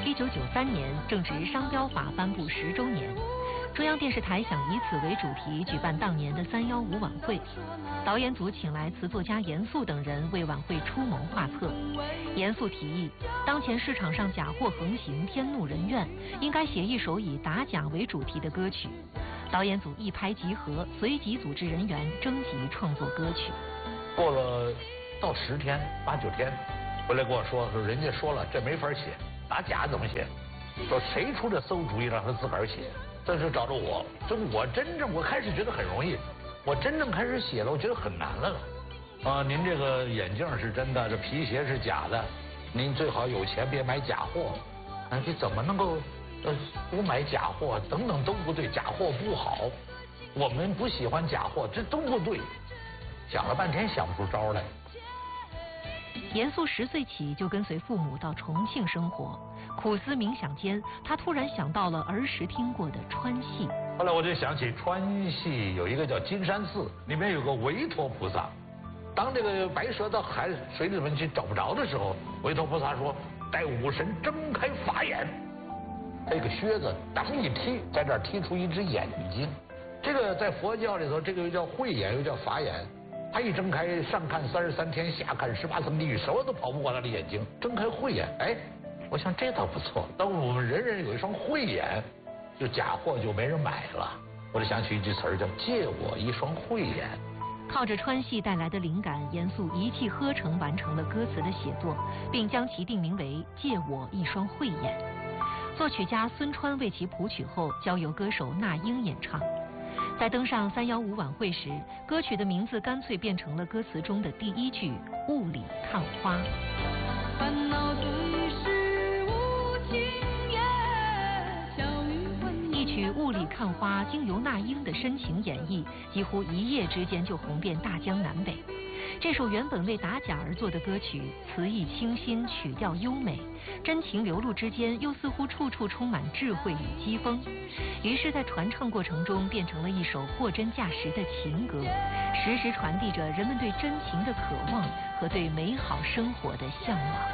1993年正值商标法颁布10周年，中央电视台想以此为主题举办当年的315晚会。导演组请来词作家严肃等人为晚会出谋划策。严肃提议，当前市场上假货横行，天怒人怨，应该写一首以打假为主题的歌曲。导演组一拍即合，随即组织人员征集创作歌曲。 过了到10天8、9天，回来跟我说人家说了这没法写，打假怎么写？说谁出这馊主意让他自个儿写？这就找着我，我开始觉得很容易，我真正开始写了，我觉得很难了。您这个眼镜是真的，这皮鞋是假的，您最好有钱别买假货。你怎么能够不买假货？等等都不对，假货不好，我们不喜欢假货，这都不对。想了半天想不出招来。 严肃10岁起就跟随父母到重庆生活，苦思冥想间，他突然想到了儿时听过的川戏。 后来我就想起川戏有一个叫金山寺，里面有个韦陀菩萨。当这个白蛇到水里面去找不着的时候，韦陀菩萨说：“待武神睁开法眼。”这个靴子当一踢，在这儿踢出一只眼睛。这个在佛教里头，这个又叫慧眼，又叫法眼。他一睁开，上看33天，下看18层地狱，什么都跑不过他的眼睛。睁开慧眼，我想这倒不错。当我们人人有一双慧眼，就假货就没人买了。我就想起一句词儿叫“借我一双慧眼”。 靠着川戏带来的灵感，严肃一气呵成完成了歌词的写作，并将其定名为《借我一双慧眼》。作曲家孙川为其谱曲后，交由歌手那英演唱。在登上315晚会时，歌曲的名字干脆变成了歌词中的第1句“雾里看花”。 烦恼最是无情也，小雨混一曲《雾里看花》经由那英的深情演绎，几乎一夜之间就红遍大江南北。这首原本为打假而作的歌曲，词意清新，曲调优美，真情流露之间，又似乎处处充满智慧与讥讽。于是，在传唱过程中，变成了一首货真价实的情歌，时时传递着人们对真情的渴望和对美好生活的向往。